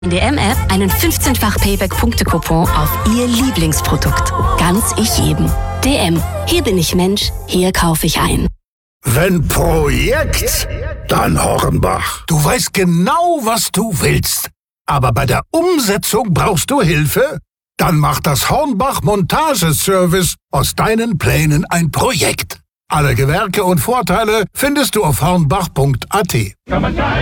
In der DM-App einen 15-fach Payback-Punkte-Coupon auf Ihr Lieblingsprodukt. Ganz ich jedem. DM. Hier bin ich Mensch, hier kaufe ich ein. Wenn Projekt, dann Hornbach. Du weißt genau, was du willst. Aber bei der Umsetzung brauchst du Hilfe? Dann macht das Hornbach Montageservice aus deinen Plänen ein Projekt. Alle Gewerke und Vorteile findest du auf hornbach.at.